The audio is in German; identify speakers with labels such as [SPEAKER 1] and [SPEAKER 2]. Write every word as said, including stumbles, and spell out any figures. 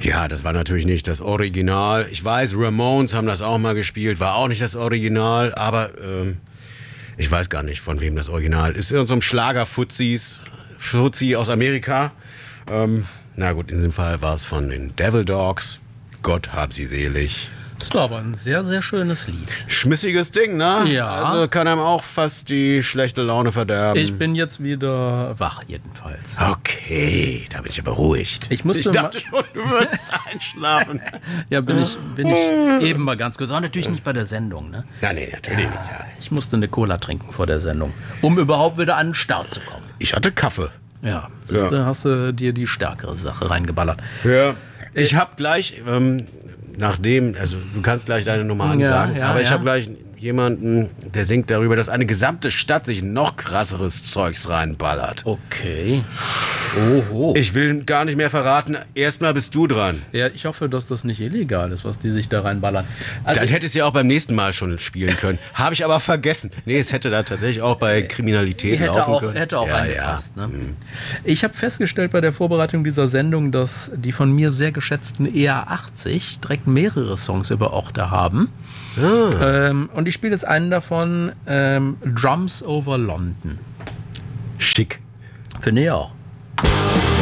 [SPEAKER 1] Ja, das war natürlich nicht das Original. Ich weiß, Ramones haben das auch mal gespielt, war auch nicht das Original, aber ähm, ich weiß gar nicht, von wem das Original ist. Irgend so ein Schlager-Fuzis, Fuzzi aus Amerika. Ähm, na gut, in diesem Fall war es von den Devil Dogs. Gott hab sie selig.
[SPEAKER 2] Das war aber ein sehr, sehr schönes Lied.
[SPEAKER 1] Schmissiges Ding, ne?
[SPEAKER 2] Ja.
[SPEAKER 1] Also kann einem auch fast die schlechte Laune verderben.
[SPEAKER 2] Ich bin jetzt wieder wach, jedenfalls.
[SPEAKER 1] Okay, da bin ich ja beruhigt.
[SPEAKER 2] Ich musste
[SPEAKER 1] ich dachte schon, du würdest einschlafen.
[SPEAKER 2] Ja, bin ich, bin ich eben mal ganz kurz. Aber natürlich nicht bei der Sendung, ne?
[SPEAKER 1] Ja, nee, natürlich nicht. Ja.
[SPEAKER 2] Ich musste eine Cola trinken vor der Sendung, um überhaupt wieder an den Start zu kommen.
[SPEAKER 1] Ich hatte Kaffee.
[SPEAKER 2] Ja, siehst du,
[SPEAKER 1] Ja.
[SPEAKER 2] hast du dir die stärkere Sache reingeballert.
[SPEAKER 1] Ja. Ich habe gleich, ähm, nachdem, also du kannst gleich deine Nummer ansagen,
[SPEAKER 2] Ja, ja,
[SPEAKER 1] aber ich
[SPEAKER 2] ja.
[SPEAKER 1] habe gleich jemanden, der singt darüber, dass eine gesamte Stadt sich noch krasseres Zeugs reinballert.
[SPEAKER 2] Okay. Oho.
[SPEAKER 1] Ich will gar nicht mehr verraten, erstmal bist du dran.
[SPEAKER 2] Ja, ich hoffe, dass das nicht illegal ist, was die sich da reinballern. Also
[SPEAKER 1] Dann hättest du ja auch beim nächsten Mal schon spielen können. Habe ich aber vergessen. Nee, es hätte da tatsächlich auch bei Kriminalität
[SPEAKER 2] hätte
[SPEAKER 1] laufen
[SPEAKER 2] auch,
[SPEAKER 1] können.
[SPEAKER 2] hätte auch
[SPEAKER 1] ja,
[SPEAKER 2] reingepasst.
[SPEAKER 1] ja.
[SPEAKER 2] Ne? Ich habe festgestellt bei der Vorbereitung dieser Sendung, dass die von mir sehr geschätzten E A achtzig direkt mehrere Songs über Orte haben.
[SPEAKER 1] Ah.
[SPEAKER 2] Ähm, und ich spiele jetzt einen davon, ähm, Drums over London.
[SPEAKER 1] Schick.
[SPEAKER 2] Finde ich auch.